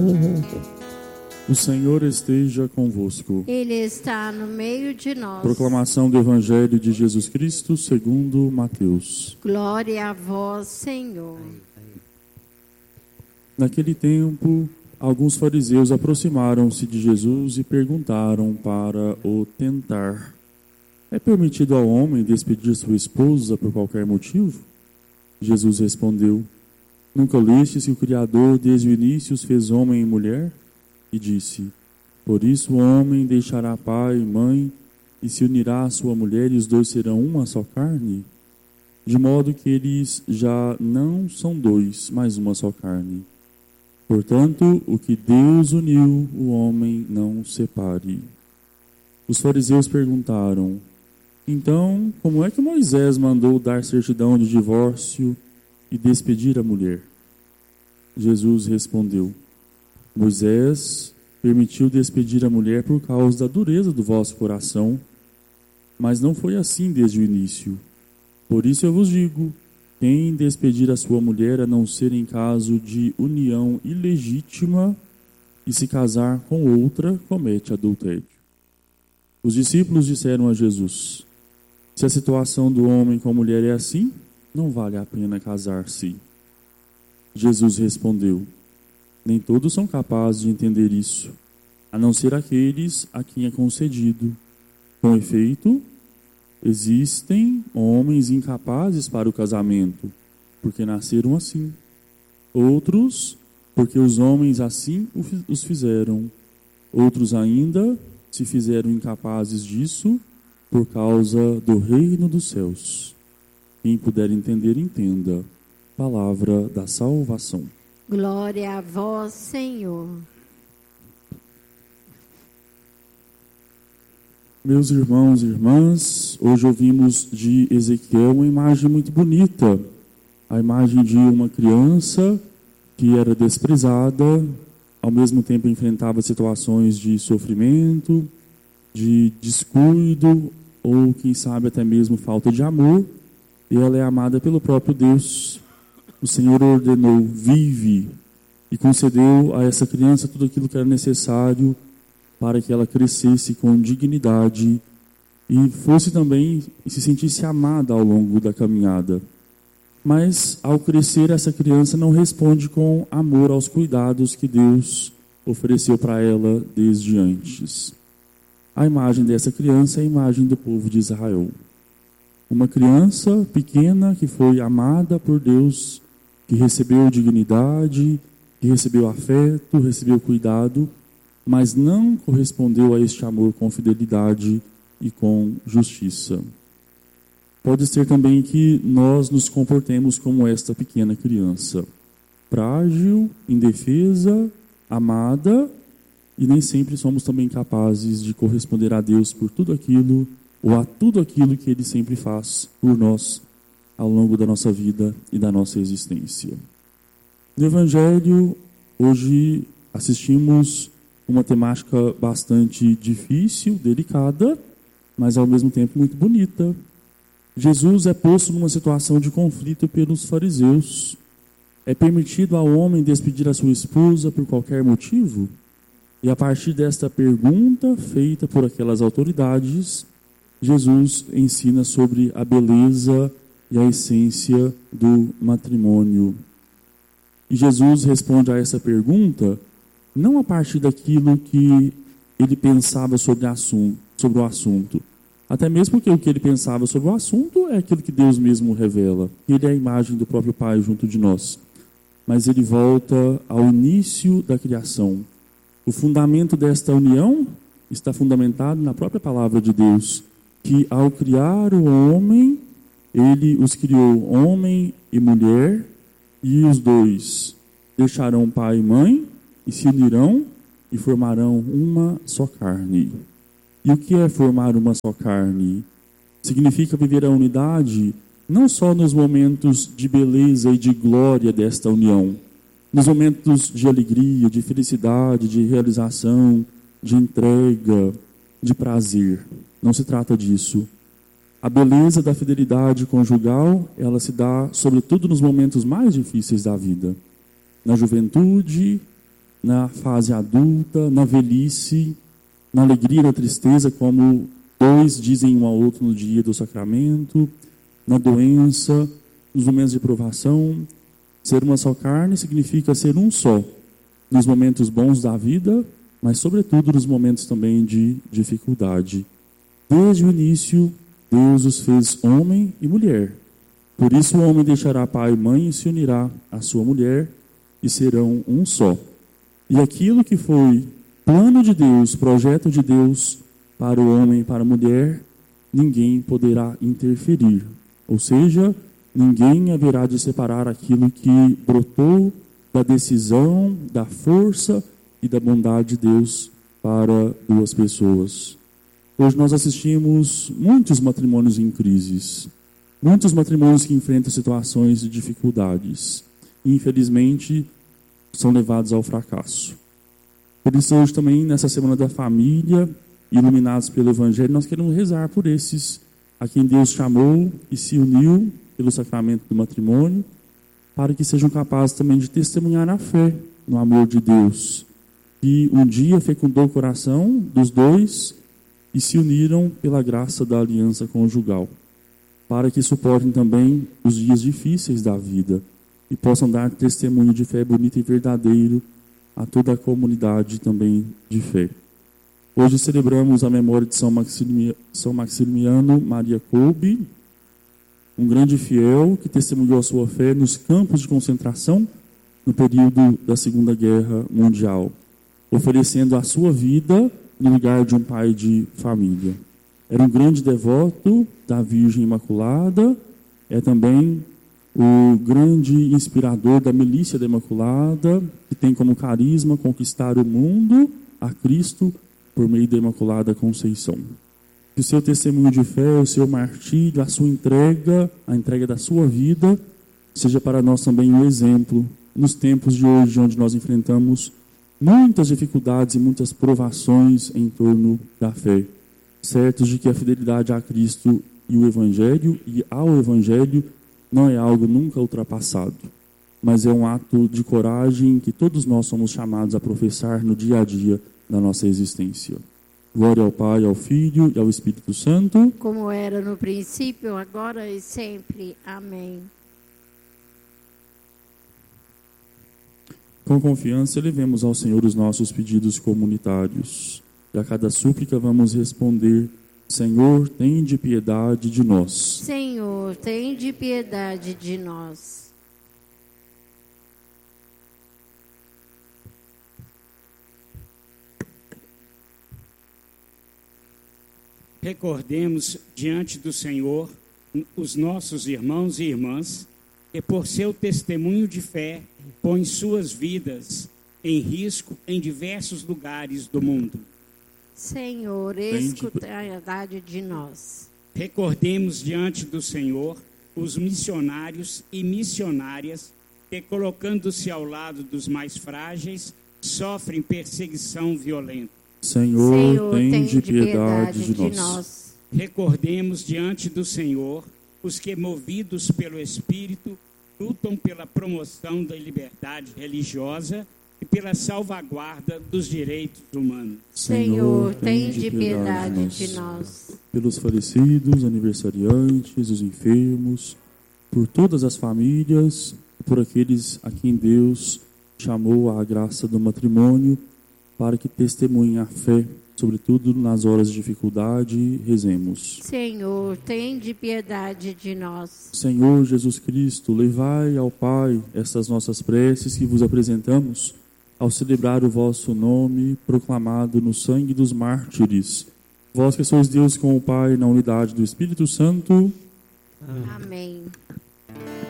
O Senhor esteja convosco. Ele está no meio de nós. Proclamação do Evangelho de Jesus Cristo segundo Mateus. Glória a vós, Senhor. Naquele tempo, alguns fariseus aproximaram-se de Jesus e perguntaram para o tentar: é permitido ao homem despedir sua esposa por qualquer motivo? Jesus respondeu: nunca lestes que o Criador desde o início os fez homem e mulher? E disse: por isso o homem deixará pai e mãe e se unirá à sua mulher, e os dois serão uma só carne? De modo que eles já não são dois, mas uma só carne. Portanto, o que Deus uniu, o homem não separe. Os fariseus perguntaram: então, como é que Moisés mandou dar certidão de divórcio e despedir a mulher? Jesus respondeu: Moisés permitiu despedir a mulher por causa da dureza do vosso coração, mas não foi assim desde o início. Por isso eu vos digo: quem despedir a sua mulher, a não ser em caso de união ilegítima, e se casar com outra, comete adultério. Os discípulos disseram a Jesus: se a situação do homem com a mulher é assim, não vale a pena casar-se. Jesus respondeu: nem todos são capazes de entender isso, a não ser aqueles a quem é concedido. Com efeito, existem homens incapazes para o casamento, porque nasceram assim. Outros, porque os homens assim os fizeram. Outros ainda se fizeram incapazes disso por causa do reino dos céus. Quem puder entender, entenda. Palavra da salvação. Glória a vós, Senhor. Meus irmãos e irmãs, hoje ouvimos de Ezequiel uma imagem muito bonita. A imagem de uma criança que era desprezada, ao mesmo tempo enfrentava situações de sofrimento, de descuido, ou quem sabe até mesmo falta de amor, e ela é amada pelo próprio Deus. O Senhor ordenou: vive, e concedeu a essa criança tudo aquilo que era necessário para que ela crescesse com dignidade e fosse também e se sentisse amada ao longo da caminhada. Mas ao crescer, essa criança não responde com amor aos cuidados que Deus ofereceu para ela desde antes. A imagem dessa criança é a imagem do povo de Israel. Uma criança pequena que foi amada por Deus, que recebeu dignidade, que recebeu afeto, recebeu cuidado, mas não correspondeu a este amor com fidelidade e com justiça. Pode ser também que nós nos comportemos como esta pequena criança, frágil, indefesa, amada, e nem sempre somos também capazes de corresponder a Deus por tudo aquilo, ou a tudo aquilo que Ele sempre faz por nós ao longo da nossa vida e da nossa existência. No Evangelho, hoje assistimos uma temática bastante difícil, delicada, mas ao mesmo tempo muito bonita. Jesus é posto numa situação de conflito pelos fariseus. É permitido ao homem despedir a sua esposa por qualquer motivo? E a partir desta pergunta feita por aquelas autoridades, Jesus ensina sobre a beleza e a essência do matrimônio. E Jesus responde a essa pergunta não a partir daquilo que ele pensava sobre o assunto. Até mesmo porque o que ele pensava sobre o assunto é aquilo que Deus mesmo revela. Ele é a imagem do próprio Pai junto de nós. Mas ele volta ao início da criação. O fundamento desta união está fundamentado na própria palavra de Deus, que ao criar o homem, ele os criou homem e mulher, e os dois deixarão pai e mãe, e se unirão e formarão uma só carne. E o que é formar uma só carne? Significa viver a unidade não só nos momentos de beleza e de glória desta união, nos momentos de alegria, de felicidade, de realização, de entrega, de prazer. Não se trata disso. A beleza da fidelidade conjugal, ela se dá sobretudo nos momentos mais difíceis da vida. Na juventude, na fase adulta, na velhice, na alegria e na tristeza, como dois dizem um ao outro no dia do sacramento, na doença, nos momentos de provação. Ser uma só carne significa ser um só, nos momentos bons da vida, mas sobretudo nos momentos também de dificuldade. Desde o início, Deus os fez homem e mulher. Por isso o homem deixará pai e mãe e se unirá à sua mulher, e serão um só. E aquilo que foi plano de Deus, projeto de Deus para o homem e para a mulher, ninguém poderá interferir. Ou seja, ninguém haverá de separar aquilo que brotou da decisão, da força e da bondade de Deus para duas pessoas. Hoje nós assistimos muitos matrimônios em crises, muitos matrimônios que enfrentam situações de dificuldades e, infelizmente, são levados ao fracasso. Por isso, hoje também, nessa Semana da Família, iluminados pelo Evangelho, nós queremos rezar por esses a quem Deus chamou e se uniu pelo sacramento do matrimônio, para que sejam capazes também de testemunhar a fé no amor de Deus, que um dia fecundou o coração dos dois e se uniram pela graça da aliança conjugal, para que suportem também os dias difíceis da vida e possam dar testemunho de fé bonito e verdadeiro a toda a comunidade também de fé. Hoje celebramos a memória de São Maximiliano Maria Kolbe, um grande fiel que testemunhou a sua fé nos campos de concentração no período da Segunda Guerra Mundial, oferecendo a sua vida no lugar de um pai de família. Era um grande devoto da Virgem Imaculada, é também o grande inspirador da Milícia da Imaculada, que tem como carisma conquistar o mundo a Cristo por meio da Imaculada Conceição. Que o seu testemunho de fé, o seu martírio, a sua entrega, a entrega da sua vida, seja para nós também um exemplo nos tempos de hoje, onde nós enfrentamos muitas dificuldades e muitas provações em torno da fé, certos de que a fidelidade a Cristo e o Evangelho e ao Evangelho não é algo nunca ultrapassado, mas é um ato de coragem que todos nós somos chamados a professar no dia a dia da nossa existência. Glória ao Pai, ao Filho e ao Espírito Santo, como era no princípio, agora e sempre. Amém. Com confiança, elevemos ao Senhor os nossos pedidos comunitários. E a cada súplica vamos responder: Senhor, tende piedade de nós. Senhor, tende piedade de nós. Recordemos diante do Senhor os nossos irmãos e irmãs que, por seu testemunho de fé, põem suas vidas em risco em diversos lugares do mundo. Senhor, escuta a piedade de nós. Recordemos diante do Senhor os missionários e missionárias que, colocando-se ao lado dos mais frágeis, sofrem perseguição violenta. Senhor, tende piedade de nós. Recordemos diante do Senhor os que, movidos pelo Espírito, lutam pela promoção da liberdade religiosa e pela salvaguarda dos direitos humanos. Senhor, tende piedade de nós. Pelos falecidos, aniversariantes, os enfermos, por todas as famílias, por aqueles a quem Deus chamou à graça do matrimônio, para que testemunhem a fé, sobretudo nas horas de dificuldade, rezemos. Senhor, tende piedade de nós. Senhor Jesus Cristo, levai ao Pai estas nossas preces que vos apresentamos, ao celebrar o vosso nome, proclamado no sangue dos mártires. Vós que sois Deus com o Pai, na unidade do Espírito Santo. Amém.